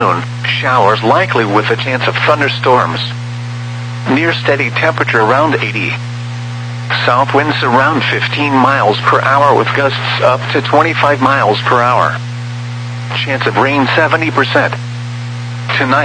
Showers likely with a chance of thunderstorms. Near steady temperature around 80. South winds around 15 miles per hour with gusts up to 25 miles per hour. Chance of rain 70%. Tonight.